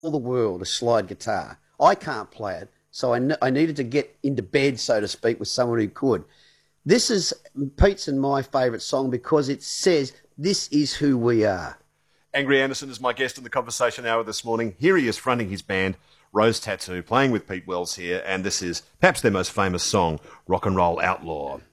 all the world a slide guitar. I can't play it, so I needed to get into bed, so to speak, with someone who could. This is Pete's and my favourite song because it says, this is who we are. Angry Anderson is my guest in the Conversation Hour this morning. Here he is fronting his band, Rose Tattoo, playing with Pete Wells here, and this is perhaps their most famous song, Rock and Roll Outlaw.